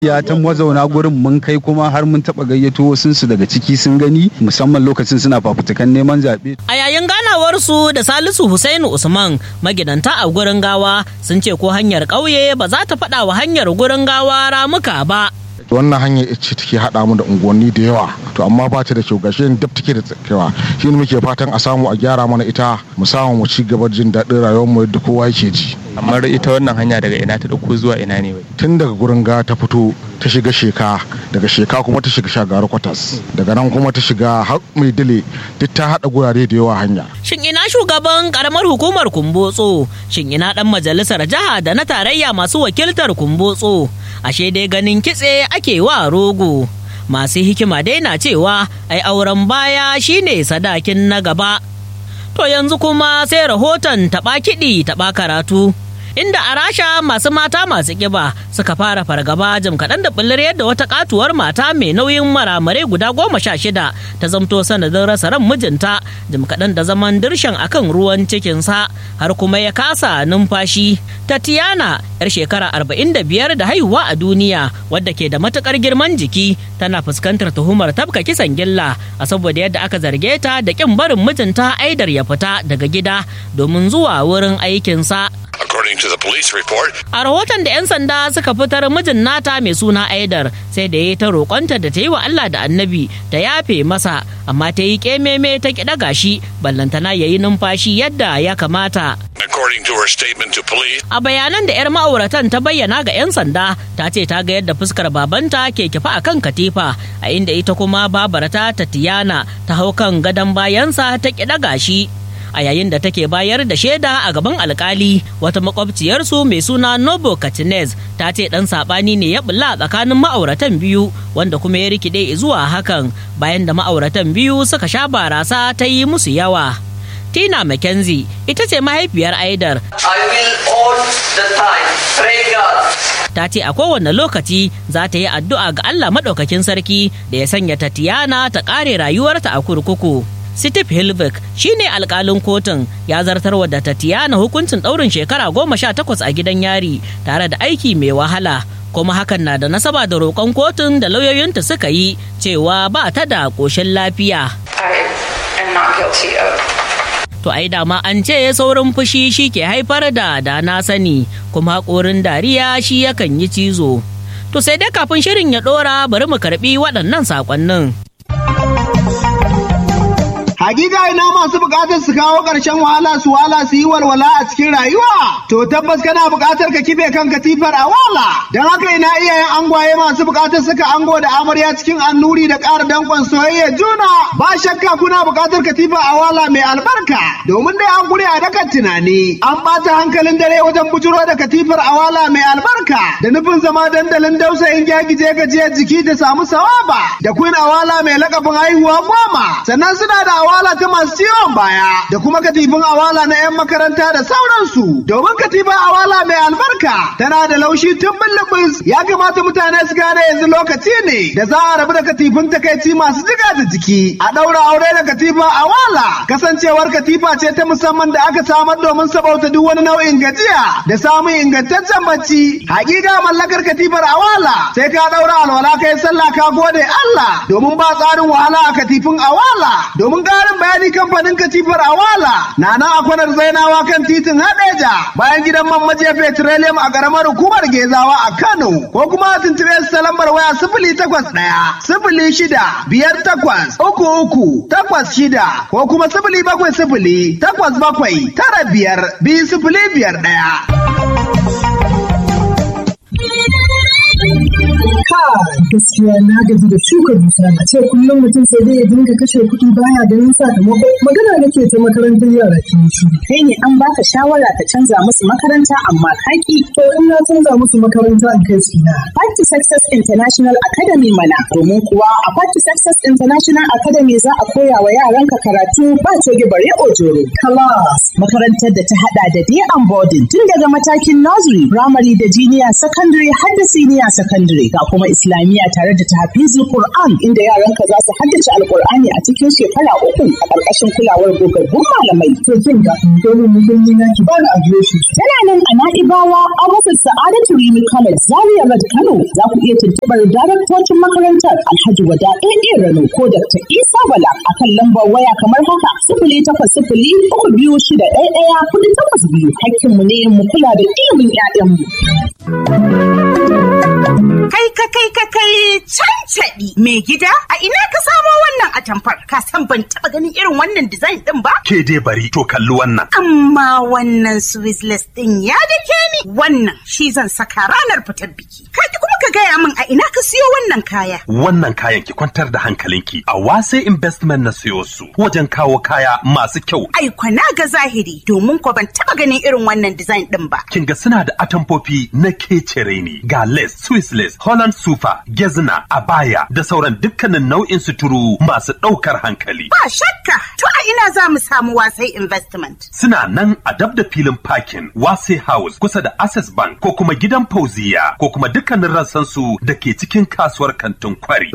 Ya ta mazauna gurin mun kai kuma har mun taɓa gayyato wasu daga ciki sun gani musamman lokacin suna fafutukan neman zaɓe. A yayin ganawarsu da Salisu Hussainu Usman magidanta a gurin gawa sun ce ko hanyar ƙauye ba za ta faɗa wa hanyar gurin gawa ramuka ba. Wannan hanyar ce take haɗa mu da unguwanni da yawa to amma ba ta da kyau gashi dab take da tsakewa shi ne muke fatan a samu a gyara mana ita mu samu mu ci gaba jin daɗin rayuwar mu yadda kowa yake ji. Amma ita wannan hanya daga ina ta ɗauko zuwa ina ne wai? Tun daga gurin ga ta fito ta shiga sheka daga sheka kuma ta shiga shagaru kwatas daga nan kuma ta shiga har mai dile duk ta haɗa gurare da yawa hanya. Shin ina shugaban karamar hukumar Kumbotso? Shin ina ɗan majalisar jiha da na tarayya masu wakiltar Kumbotso? Ashe dai ganin kitse ake wa rogo. Masu hikima dai na cewa ai auren baya shine sadakin na gaba. To yanzu kuma sai rahoton taɓa kiɗi taɓa karatu. Inda a Rasha masu mata masu ƙiba suka fara fargaba jim kaɗan da ɓullar yadda wata ƙatuwar mata mai nauyin maramarai guda 16 ta zamto sanadin rasa ran mijinta jim kaɗan da zaman dirshan akan ruwan cikinsa har kuma ya kasa numfashi. Tatiana, 'yar shekara 45 da haihuwa a duniya wadda ke da matuƙar girman jiki tana fuskantar tuhumar tafka kisan gilla a saboda yadda aka zarge ta da ƙin barin mijinta Aidar ya fita daga gida domin zuwa wurin aikinsa. A rahoton da 'yan sanda suka fitar mijin nata mai suna Aidar sai da ya ta roƙonta da ta yi wa Allah da Annabi ta yafe masa amma ta yi ƙememe ta ki ɗaga shi ballantana ya yi numfashi yadda ya kamata. A bayanan da 'yar ma'auratan ta bayyana ga 'yan sanda ta ce ta ga yadda fuskar babanta ke kifa a kan katifa a inda ita kuma babarta Tatiana ta hau kan gadon bayansa ta ki ɗaga shi. A yayin da take bayar da shaida a gaban alkali wata makwabciyarsu mai suna Nobo Katinez ta ce dan sabani ne ya bulla tsakanin ma'auratan biyu wanda kuma ya rikide zuwa hakan bayan da ma'auratan biyu suka sha barasa ta yi musu yawa. Tina McKenzie ita ce mahaifiyar Aidar. Ta ce a kowane lokaci za ta yi addu'a ga Allah maɗaukakin sarki da ya sanya Tatiana ta ƙare rayuwarta a kurkuku. Steve Hilvik shi ne alkalin kotun ya zartarwa da Tatiana hukuncin ɗaurin shekara 18 a gidan yari tare da aiki mai wahala kuma hakan na da nasaba da roƙon kotun da lauyoyinta suka yi cewa ba ta da ƙoshin lafiya. To ai dama an ce saurin fushi shi ke haifar da na sani kuma haƙorin dariya shi yakan yi cizo. To sai dai kafin shirin ya ɗora bari mu karɓi waɗannan saƙonnin. Hakika ina masu bukatar su kawo ƙarshen wahala su yi walwala a cikin rayuwa. To tabbas kana bukatar ka kife kan katifar a wala. Don haka ina iyayen angwaye masu bukatar saka ango da amarya cikin annuri da ƙara danƙon soyayya juna. Ba shakka kuna bukatar katifar a wala mai albarka. Domin dai an gure a dakan tunani. An ɓata hankalin dare wajen bujuro da katifar a wala mai albarka. Da nufin zama dandalin dausayin gyagije gajiyar jiki ta samu sawaba. Da Queen Awala mai lakabin haihuwa 10. Sannan suna da awala ta masu ciwon baya da kuma katifin awala na 'yan makaranta da sauransu. Domin katifin awala mai albarka tana da laushi tun bulbus ya kamata mutane su gane yanzu lokaci ne da za a rabu da katifin takaici masu jiga da jiki. A ɗaura aure da katifin awala kasancewar katifa ce ta musamman da aka samar domin sabauta duk wani nau'in gajiya da samun ingantaccen bacci. Hakika mallakar katifar awala sai ka ɗaura alwala kai sallah ka gode Allah domin ba tsarin wahala a katifin awala. Domin ƙarin bayani kamfanin katifar awala na nan a kwanar Zainawa kan titin Hadeja bayan gidan man maje petroleum a ƙaramar hukumar Gezawa a Kano ko kuma a tuntuɓe su ta lambar waya 081-06-58-33-86 ko kuma 070-87-5-5. Gaskiya na gaji da shuka dusa a ce kullum mutum sai dai ya dinga kashe kuɗi baya ganin sakamako. Magana nake ta makarantar yara kin shi. Kai ne an baka shawara ka canza musu makaranta amma kaki. To in na canza musu makaranta in kai su na. Path to Success International Academy mana. Domin kuwa a Path to Success International Academy za a koya wa yaranka karatu ba coge bare ojoro. Class Makarantar da ta hada da day and boarding tun daga matakin nursery, primary da junior secondary har da senior secondary, ga kuma Islamiyya tare da tahfizul Qur'an inda yaranka za su haddace Alqur'ani a cikin shekara 3 a ƙarƙashin kulawar gogaggun malamai. To kin ga dole mu gani na ki bani adireshi. Tana nan a Na'ibawa a rufin Sa'adatu Rimi College Zaria Road Kano. Za ku iya tuntuɓar daraktocin makarantar Alhaji Wada AA Rano ko Dr. Isa Bala akan lambar waya kamar haka 0800-326-11-482. Hakkinmu ne mu kula da ilimin 'ya'yanmu. Kai cancaɗi mai gida a ina ka samo wannan atamfar? Ka san ban taɓa ganin irin wannan design ɗin ba? Ke dai bari to kalli wannan. Amma wannan Swissless ɗin ya dake ni. Wannan shi zan saka ranar fitar biki. Ka ki kuma ka gaya min a ina ka siyo wannan kaya? Wannan kayan ki kwantar da hankalinki a Wase Investment na siyo su wajen kawo kaya masu kyau. Ai kwana ga zahiri domin ko ban taɓa ganin irin wannan design ɗin ba. Kin ga suna da atamfofi na kecere ne ga lace, Swiss lace, Holland sufa, gezna, abaya da sauran dukkanin nau'in suturu masu ɗaukar hankali. Ba shakka, to a ina za mu samu Wasai Investment? Suna nan a dab da filin parking Wasai House kusa da Access Bank ko kuma gidan Fauziya ko kuma dukkanin rassansu da ke cikin kasuwar kantin Kwari.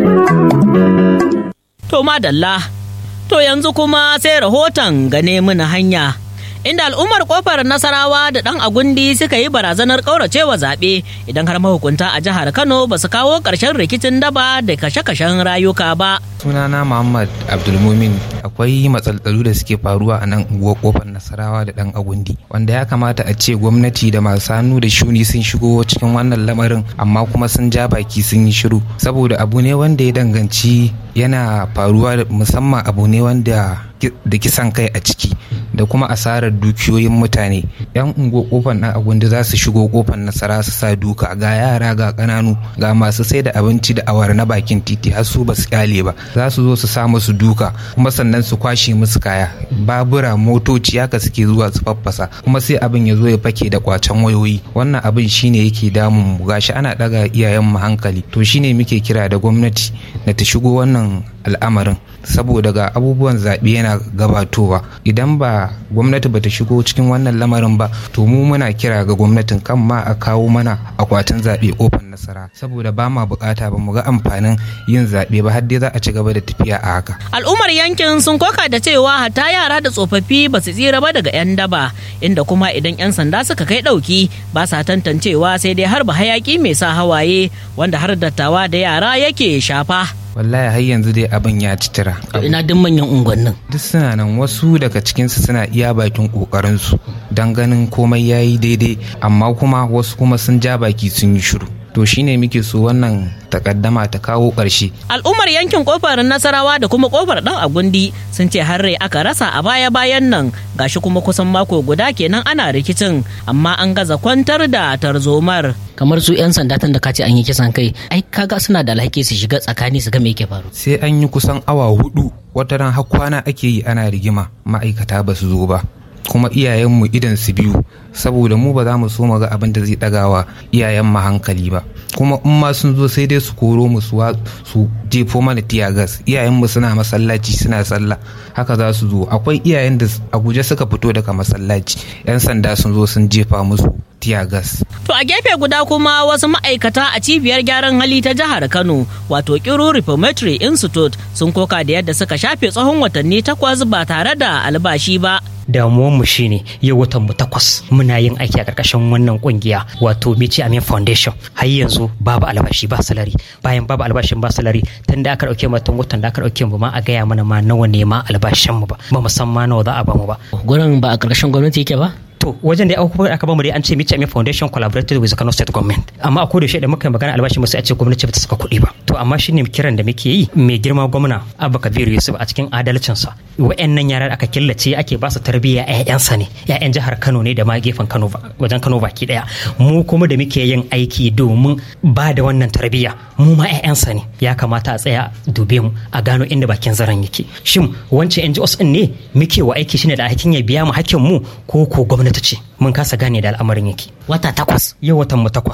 To madalla, to yanzu kuma sai rahoton gane mini hanya. Inda al'ummar kofar Nasarawa da ɗan Agundi suka yi barazanar ƙauracewa zaɓe idan har mahukunta a jihar Kano ba su kawo ƙarshen rikicin daba da kashe-kashen rayuka ba. Sunana Muhammad Abdulmumin. Akwai matsaltsalu da suke faruwa a nan unguwar kofar Nasarawa da ɗan Agundi, wanda ya kamata a ce gwamnati da masu hannu da shuni sun shigo cikin wannan lamarin, amma kuma sun ja baki sun yi shiru, saboda abu ne wanda ya danganci yana faruwa, musamman abu ne wanda da kisan kai a ciki da kuma asarar dukiyoyin mutane. Yan ungo kofar ɗan Agundi za su shigo kofar Nasara su sa duka, ga yara ga ƙananu ga masu sai da abinci da awara na bakin titi har su ba su kyale ba, za su zo su sa musu duka kuma sannan su kwashe musu kaya, babura motoci haka suke zuwa su faffasa, kuma sai abin ya zo ya fake da kwacen wayoyi. Wannan abin shine yake damun mu, gashi ana daga iyayen mu hankali. To shine muke kira da gwamnati na ta shigo wannan al'amarin, saboda ga abubuwan zaɓe yana gabatowa. Idan ba gwamnati ba ta shigo cikin wannan lamarin ba, to mu muna kira ga gwamnatin kan ma a kawo mana akwatin zaɓe kofar Nasara, saboda ba ma bukata, ba mu ga amfanin yin zaɓe ba, har dai za a ci gaba da tafiya a haka. Al'ummar yankin sun koka da cewa hatta yara da tsofaffi ba su tsira ba daga 'yan daba, inda kuma idan 'yan sanda suka kai ɗauki ba sa tantancewa, sai dai harba hayaki mai sa hawaye wanda har dattawa da yara yake shafa. Wallahi har yanzu dai abin ya ci tira. Ina duk manyan unguwannin duk suna nan, wasu daga cikinsu suna iya bakin kokarinsu don ganin komai yayi daidai, amma kuma wasu kuma sun ja baki sun yi shiru. To shine muke so wannan takaddama ta kawo ƙarshe. Al'ummar yankin kofar Nasarawa da kuma kofar ɗan Agundi sun ce har rai aka rasa a baya-bayan nan, gashi kuma kusan mako guda kenan ana rikicin, amma an gaza kwantar da tarzomar. Kamar su 'yan sanda tun da ka ce an yi kisan kai, ai kaga suna da alhaki su shiga tsakani su ga me yake faru. Sai an yi kusan awa 4 wata ran har kwana ake yi ana rigima, ma'aikata ba su zo ba, kuma iyayenmu idan su biyu, saboda mu ba za mu so mu ga abin da zai dagawa iyayen mu hankali ba. Kuma in ma sun zo sai dai su koro mu su jefo mana tiyagas. Iyayen mu suna masallaci suna sallah, haka za su zo. Akwai iyayen da a guje suka fito daga masallaci, 'yan sanda sun zo sun jefa musu tiyagas. To a gefe guda kuma wasu ma'aikata a cibiyar gyaran hali ta jihar Kano, wato Kiru Reformatory Institute, sun koka da yadda suka shafe tsawon watanni 8 ba tare da albashi ba. Damuwanmu shine yau watan mu 8 muna yin aiki a karkashin wannan kungiya, wato Bichi Amin Foundation. Har yanzu babu albashi ba salari, bayan babu albashin ba salari, tun da aka dauke mu tun watan da aka dauke mu ma a gaya mana ma nawa ne ma albashin mu ba mu san ma nawa za a ba mu ba. Gurin ba a karkashin gwamnati yake ba? To wajen da aka ba mu dai an ce Bichi Amin Foundation collaborated with the Kano State Government, amma a koda shi da muka yi magana albashin mu sai a ce gwamnati ba ta saka kuɗi ba. To amma shine kiran da muke yi, mai girma gwamna Abba Kabir Yusuf a cikin adalcinsa, wa'annan yara da aka killace ake ba su tarbiyya ƴaƴansa ne, ƴaƴan jihar Kano ne da ma gefen Kano, wajen Kano baki daya. Mu kuma da muke yin aiki domin ba da wannan tarbiyya, mu ma ƴaƴansa ne, ya kamata a tsaya dube mu a gano inda bakin zaran yake. Shin wancan NGOs din ne muke wa aiki shine da hakkin ya biya mu hakkin mu, ko gwamnati ce? Mun kasa gane da al'amarin yake. Wata 8 yau watan mu 8.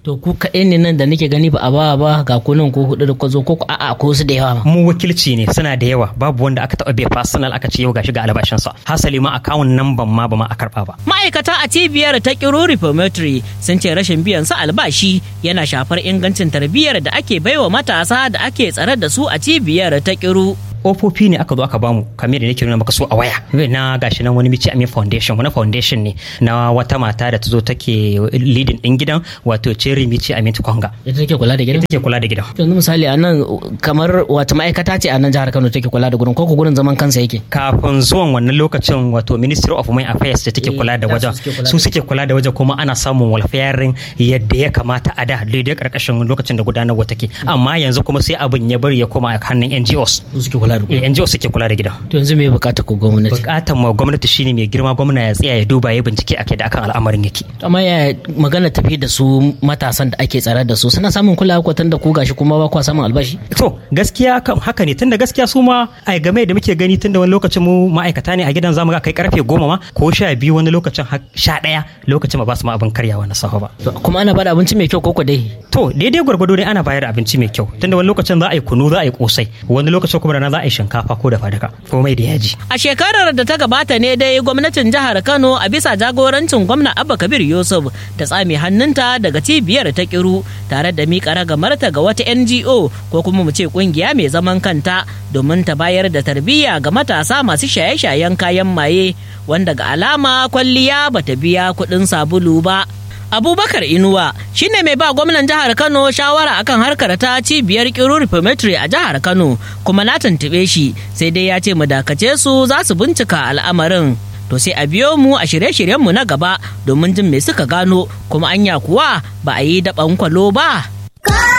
To ku kaɗai ne nan da nake gani ba a ba ga kunan ko hudu da kwazo ko a'a ko su da yawa. Mu wakilci ne suna da yawa babu wanda aka taɓa bai personal aka ce yau gashi ga albashinsa. Hasali ma account number ma ba ma a karɓa ba. Ma'aikata a cibiyar ta Kiru Reformatory sun ce rashin biyan su albashi yana shafar ingancin tarbiyyar da ake baiwa matasa da ake tsare da su a cibiyar ta Kiru. Ofofi ne aka zo aka bamu kamar da nake nuna maka so a waya na gashi nan wani Michi Amin Foundation wani foundation ne na wata mata da ta zo take leading din gidan wato Cherry Michi Amin Tukonga ita take kula da gidan yanzu misali anan kamar wata ma'aikata ce a nan jihar Kano take kula da gurin ko gurin zaman kansa yake kafin zuwan wannan lokacin wato Ministry of Women Affairs da take kula da wajen su suke kula da wajen kuma ana samun welfare yadda ya kamata a da daidai karkashin lokacin da gudanarwa take amma yanzu kuma sai abin ya bari ya koma a hannun NGOs suke kula NGO suke kula da gidan. To yanzu me bukata ko gwamnati? Bukatar mu gwamnati shine mai girma gwamna ya tsaya ya duba ya bincike ake da akan al'amarin yake. Amma ya magana tafi da su matasan da ake tsare da su suna samun kulawa ko tunda ku gashi kuma ba ku samun albashi? To gaskiya kam haka ne tunda gaskiya su ma ai game da muke gani tunda wani lokacin mu ma'aikata ne a gidan zamu ga kai karfe 10 ma ko 12 wani lokacin 11 lokacin ba su ma abin karyawa na safa ba. Kuma ana bada abinci mai kyau ko dai? To daidai gwargwado dai ana bayar da abinci mai kyau tunda wani lokacin za a yi kunu za a yi kosai wani lokacin kuma da za a yi shinkafa ko da fadaka ko mai da yaji. A shekarar da ta gabata ne dai gwamnatin jihar Kano a bisa jagorancin gwamna Abba Kabir Yusuf ta tsame hannunta daga cibiyar ta Kiru tare da miƙa ragamarta ga wata NGO ko kuma mu ce kungiya mai zaman kanta domin ta bayar da tarbiyya ga matasa masu shaye-shayen kayan maye wanda ga alama kwalliya bata biya kuɗin sabulu ba. Abubakar Inuwa shine mai ba gwamnan jihar Kano shawara akan harkar ta cibiyar Kiru Reformatory a jihar Kano kuma na tuntube shi sai dai ya ce mu dakace su za su bincika al'amarin. To sai a biyo mu a shirye-shiryenmu na gaba domin jin me suka gano kuma anya kuwa ba a yi daɓan kwalo ba.